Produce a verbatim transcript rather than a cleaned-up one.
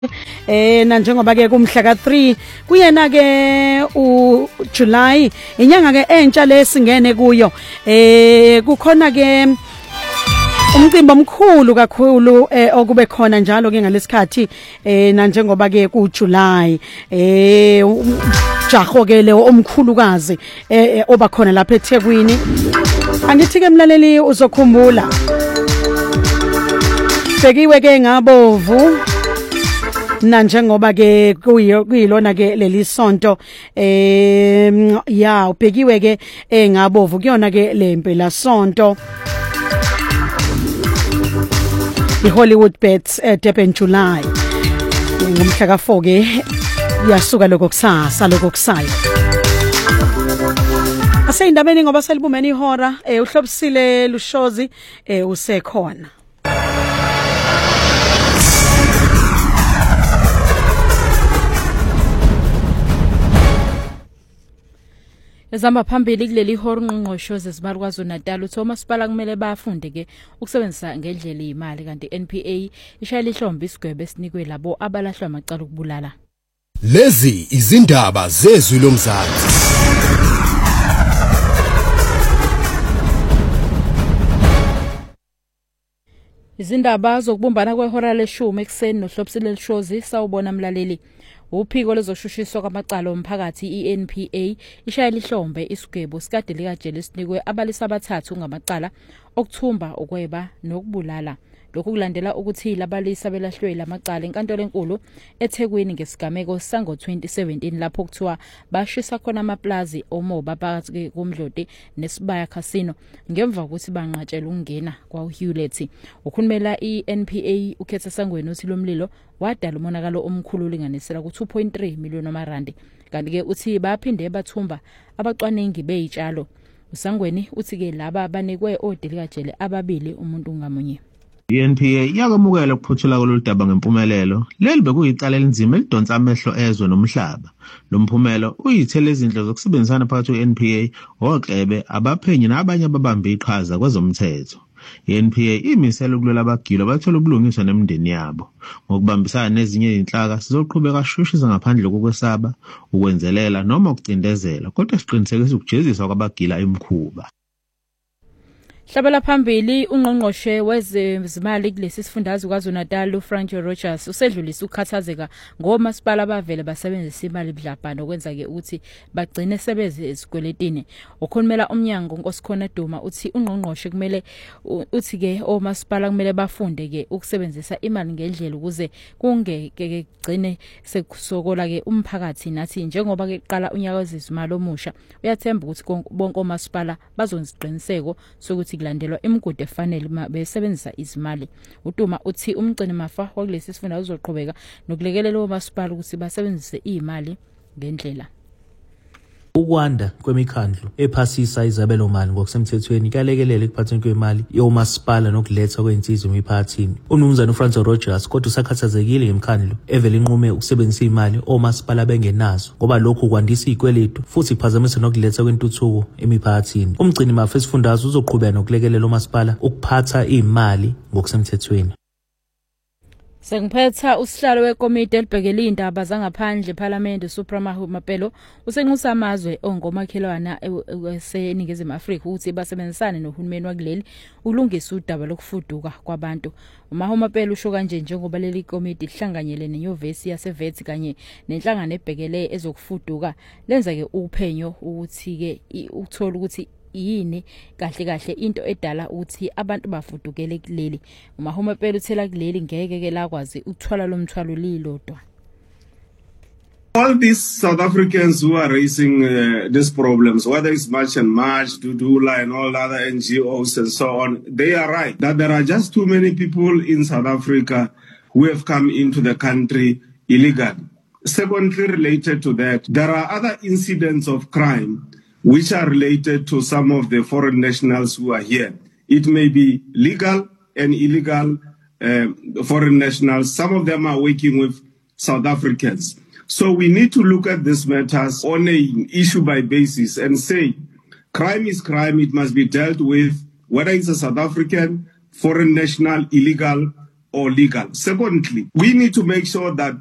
eh na njengoba ke kumhla ka three kuyena ke u July inyanga ke entsha lesingene kuyo eh kukhona ke umcimbi omkhulu kakhulu eh okube khona njalo ke ngalesikhathi eh na njengoba ke ku July eh jaho ke le omkhulukazi eh oba khona lapha eThekwini. Angithi ke mlaleli uzokhumbula bekiwe ke ngabovu na njengoba ke kuyilona ke leli sonto eh ya ubhekiwe ke engabovu kuyona ke lempela sonto iHollywood Bets at Durban July ngomhla ka four ke yasuka lokho kusasa lokho kusayo aseyindabeni ngoba selibumeni ihora eh uhlobisile Lushozi eh usekhona. Ezamba phambili kuleli hora ungqongqoshe zezimali kwaZulu-Natal uThomas Pala kumele bafunde ke ukusebenzisa ngendlela imali kanti N P A ishayela ihlombe isigwebo esinikwe labo abalahlwa amacala okubulala. Lezi izindaba zezwi lomzansi. Izindaba zokubumbana kwehora leshumi ekseni nohlobisile Lushozi sawubona mlaleli. Uphiko lezoshushiswa kwamacala omphakathi iN P A ishayela ihlombe isigwebo sikade likajele esinikwe abalisa abathathu ngamacala okuthumba ukweba nokubulala. Lokhu kulandela ukuthi labalisa belahlwe lamacala enkantolo enkulu eThekwini ngesigameko sango twenty seventeen lapho kuthiwa bashisa khona amaplazi omoba phakathi komdloti nesibaya casino ngemva ukuthi banqatshela ukungena kwaHewlett. Ukhulumela iN P A ukhetha sangweni uthi lomlilo wadala umonakalo omkhulu linganisela ku two point three million amarandi kanti ke uthi baphinde bathumba abacwaningi beyitshalo. Usangweni uthi ke laba banikwe odelikajele ababili umuntu ngamunye. I-N P A iyakwamukela ukuphuthula kololu daba ngempumelelo. Leli bekuyicala elinzima elidonsa amehlo ezwe nomhlaba. Lo mphumelo uyithele izindlela zokusebenzisana phakathi kwe-N P A, oklebe, abaphenyi nabanye ababambe iqhaza kwezomthetho. I-N P A imisela ukulwela abagilo bathola ubulungiswa nemindeni yabo. Ngokubambisana nezinye izinhlaka sizoqhubeka sishushiza ngaphandle kokwesaba, ukwenzelela noma ukucindezela, kodwa siqinisekisa ukujeziswa kwabagila emkhuba. Hlabela phambili ungqongqoshe wezezimali kulesi sifundazwe kwaZulu-Natal uFrank Rogers usedlulisa ukukhathazeka ngomasipala abavele basebenzisa imali bidlabhana okwenza ke ukuthi bagcine sebeze esikweletini. Ukhulumela umnyango Nkosikhona Duma uthi ungqongqoshe kumele uthi ke omasipala kumele bafunde ke ukusebenzisa imali ngendlela ukuze kungeke kugcine sekusokola ke umphakathi nathi njengoba ke qala unyaka wezezimali omusha uyathemba ukuthi bonke omasipala bazonziqiniseko sokuthi kulandelwa imigudu efanele besebenzisa izimali. uDuma uthi umgcini mafa wakulesi sifunda uzoqhubeka nokulekelela omasipala ukuthi basebenzise imali ngendlela. Ukwanda kwemikhandlu ephasisa izabelo mali ngokusemthethweni kalekelele ekuphathweni kwemali yomasipala nokuletha kwensizwe emiphakathini. Umnumzana uFrank Rogers kodwa usakhathazekile ngemikhandlu evele inqume ukusebenzisa imali omasipala bengenazo ngoba lokhu kwandisa izikweletu futhi iphazamisa nokuletha kwentuthuko emiphakathini. Umgcini mafa esifundazwe uzoqhubeka nokulekelela omasipala ukuphatha imali ngokusemthethweni. Sengiphetha usihlalo wekomiti elibhekele indaba zangaphandle eParliament uSuprama Mapelo usenxusa amazwe ongomakhelwana eseningizimu Afrika ukuthi basebenzisane nohulumeni wakuleli ulungisa udaba lokufuduka kwabantu. uMapelo usho kanje njengoba leli komiti lihlanganyele nenyuvesi yaseVets kanye nenhlangano ebhekele ezokufuduka lenza ke uphenyo ukuthi ke uthola ukuthi yini kahle kahle into edala ukuthi abantu bafudukele kuleli. uMapelo uthela kuleli ngeke ke lakwazi ukuthwala lomthwalo lilodwa. All these South Africans who are raising uh, these problems, whether it's March and March, Dudula and all other N G Os and so on, they are right that there are just too many people in South Africa who have come into the country illegally. Secondly, related to that, there are other incidents of crime which are related to some of the foreign nationals who are here. It may be legal and illegal uh, foreign nationals. Some of them are working with South Africans. So we need to look at these matters on an issue by basis and say, crime is crime. It must be dealt with, whether it's a South African, foreign national, illegal, or legal. Secondly, we need to make sure that